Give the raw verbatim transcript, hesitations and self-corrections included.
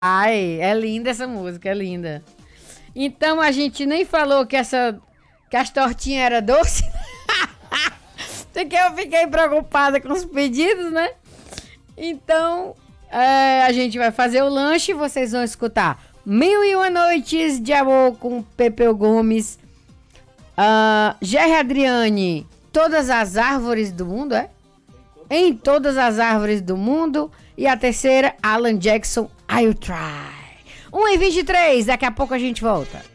Ai, é linda essa música, é linda. Então a gente nem falou que essa que as tortinhas eram doces. Porque eu fiquei preocupada com os pedidos, né? Então é, a gente vai fazer o lanche. Vocês vão escutar Mil e Uma Noites de Amor com Pepeu Gomes, uh, Gerry Adriane, Todas as Árvores do Mundo, é? Em Todas as Árvores do Mundo. E a terceira, Alan Jackson, I'll Try. um e vinte e três, daqui a pouco a gente volta.